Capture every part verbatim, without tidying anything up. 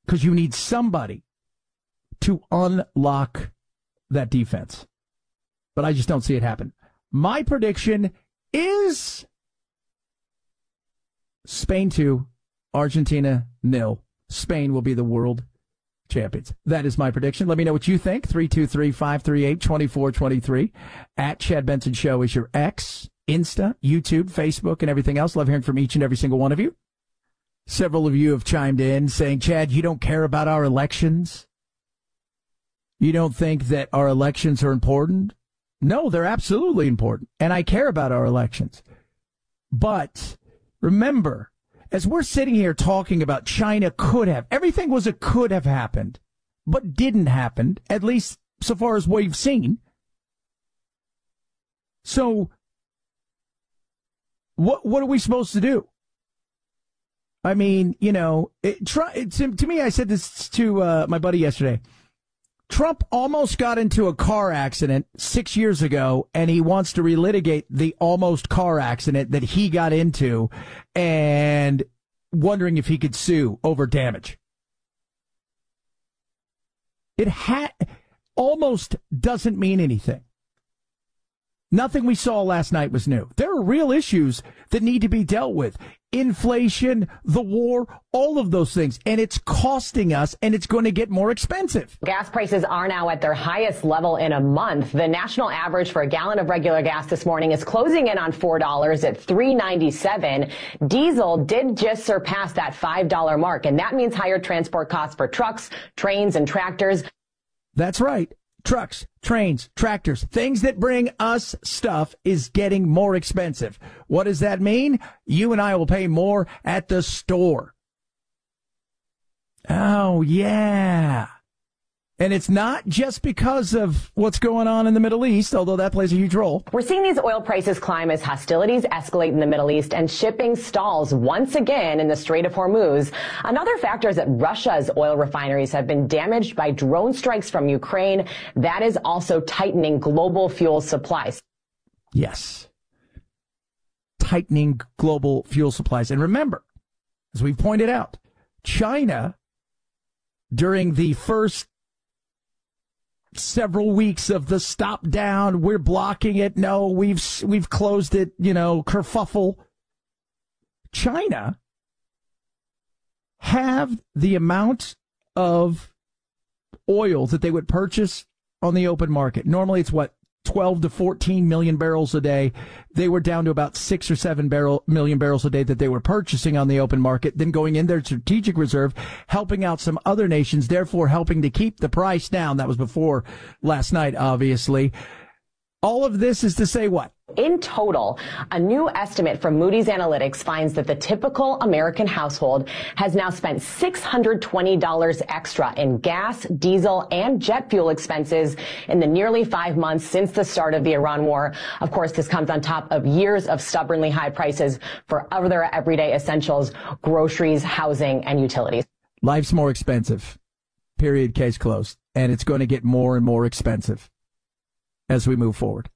because you need somebody to unlock that defense. But I just don't see it happen. My prediction is Spain two, Argentina nil. Spain will be the world champions. That is my prediction. Let me know what you think. three two three, five three eight, two four two three. At Chad Benson Show is your X, Insta, YouTube, Facebook, and everything else. Love hearing from each and every single one of you. Several of you have chimed in saying, Chad, you don't care about our elections? You don't think that our elections are important? No, they're absolutely important. And I care about our elections. But remember, as we're sitting here talking about China could have, everything was a could have happened, but didn't happen, at least so far as we've seen. So what what are we supposed to do? I mean, you know, it, try, it, to, to me, I said this to uh, my buddy yesterday. Trump almost got into a car accident six years ago, and he wants to relitigate the almost car accident that he got into and wondering if he could sue over damage. It ha- almost doesn't mean anything. Nothing we saw last night was new. There are real issues that need to be dealt with. Inflation, the war, all of those things. And it's costing us, and it's going to get more expensive. Gas prices are now at their highest level in a month. The national average for a gallon of regular gas this morning is closing in on four dollars at three ninety-seven. Diesel did just surpass that five dollar mark, and that means higher transport costs for trucks, trains, and tractors. That's right. Trucks, trains, tractors, things that bring us stuff is getting more expensive. What does that mean? You and I will pay more at the store. Oh, yeah. And it's not just because of what's going on in the Middle East, although that plays a huge role. We're seeing these oil prices climb as hostilities escalate in the Middle East and shipping stalls once again in the Strait of Hormuz. Another factor is that Russia's oil refineries have been damaged by drone strikes from Ukraine. That is also tightening global fuel supplies. Yes. Tightening global fuel supplies. And remember, as we pointed out, China, during the first several weeks of the stop down, we're blocking it. No, we've we've closed it, you know, kerfuffle. China have the amount of oil that they would purchase on the open market. Normally it's what, twelve to fourteen million barrels a day. They were down to about six or seven barrel, million barrels a day that they were purchasing on the open market, then going in their strategic reserve, helping out some other nations, therefore helping to keep the price down. That was before last night, obviously. All of this is to say what? In total, a new estimate from Moody's Analytics finds that the typical American household has now spent six hundred twenty dollars extra in gas, diesel, and jet fuel expenses in the nearly five months since the start of the Iran war. Of course, this comes on top of years of stubbornly high prices for other everyday essentials, groceries, housing, and utilities. Life's more expensive. Period. Case closed. And it's going to get more and more expensive as we move forward.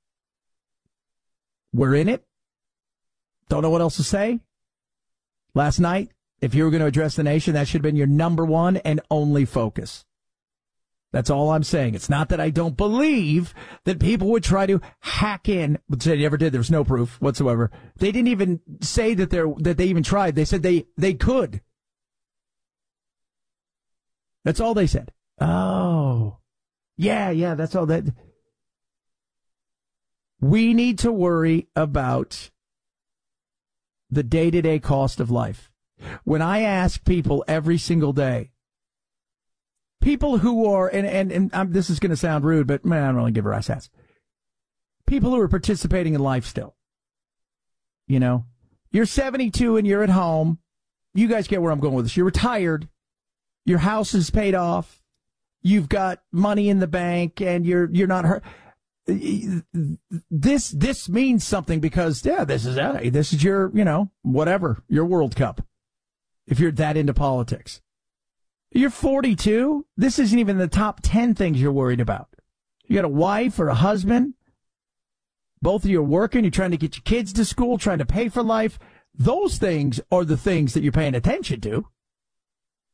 We're in it. Don't know what else to say. Last night, if you were going to address the nation, that should have been your number one and only focus. That's all I'm saying. It's not that I don't believe that people would try to hack in, but they never did. There's no proof whatsoever. They didn't even say that they're, that they even tried. They said they, they could. That's all they said. Oh, yeah, yeah, that's all that. We need to worry about the day-to-day cost of life. When I ask people every single day, people who are, and, and, and I'm, this is going to sound rude, but man, I don't really give a rat's ass. People who are participating in life still. You know, you're seventy-two and you're at home. You guys get where I'm going with this. You're retired. Your house is paid off. You've got money in the bank and you're, you're not hurt. This, this means something because, yeah, this is, uh, this is your, you know, whatever, your World Cup. If you're that into politics. You're forty-two. This isn't even the top ten things you're worried about. You got a wife or a husband. Both of you are working. You're trying to get your kids to school, trying to pay for life. Those things are the things that you're paying attention to.